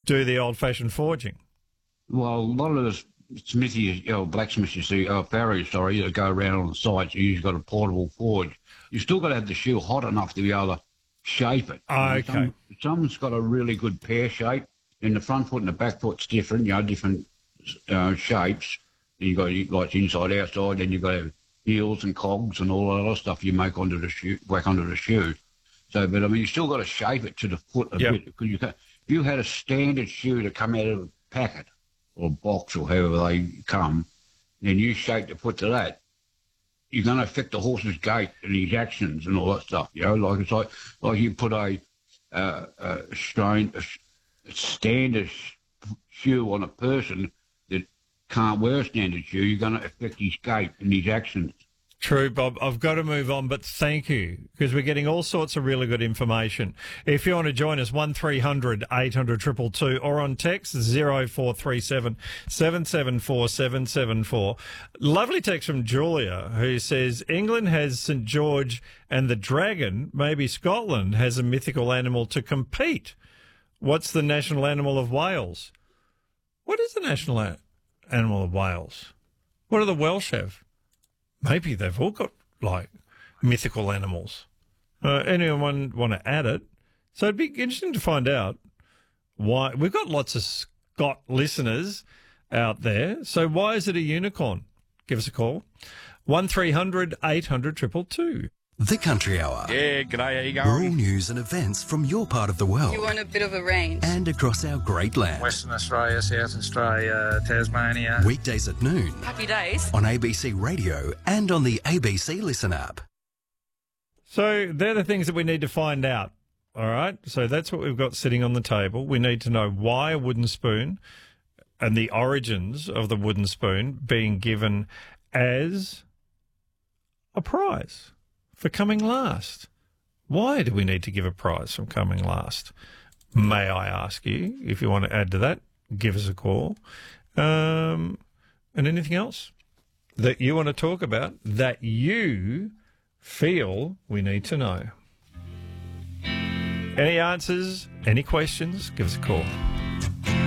do the old-fashioned forging? Well, a lot of the smithy, blacksmiths, you see, farriers, sorry, that go around on the sides, you've got a portable forge. You still got to have the shoe hot enough to be able to shape it. Okay. Some's got a really good pear shape, and the front foot and the back foot's different, different shapes. You've got like inside, outside, then you've got heels and cogs and all that other stuff you make onto the shoe, whack onto the shoe. So, but I mean, you still got to shape it to the foot a bit, because if you had a standard shoe to come out of a packet or box or however they come, then you shape the foot to that, you're going to affect the horse's gait and his actions and all that stuff. Like it's like you put a standard shoe on a person that can't wear a standard shoe, you're going to affect his gait and his actions. True, Bob. I've got to move on, but thank you, because we're getting all sorts of really good information. If you want to join us, 1300 800 222, or on text 0437 774 774. Lovely text from Julia, who says England has St George and the Dragon. Maybe Scotland has a mythical animal to compete. What's the national animal of Wales? What is the national animal of Wales? What do the Welsh have? Maybe they've all got, like, mythical animals. Anyone want to add it? So it'd be interesting to find out why. We've got lots of Scott listeners out there. So why is it a unicorn? Give us a call. 1300 800 222. The Country Hour. Yeah, g'day, how you going? Rural news and events from your part of the world. You want a bit of a range. And across our great land. Western Australia, South Australia, Tasmania. Weekdays at noon. Happy days. On ABC Radio and on the ABC Listen app. So they're the things that we need to find out, all right? So that's what we've got sitting on the table. We need to know why a wooden spoon and the origins of the wooden spoon being given as a prize for coming last. Why do we need to give a prize for coming last? May I ask you, if you want to add to that, give us a call. And anything else that you want to talk about that you feel we need to know? Any answers, any questions, give us a call.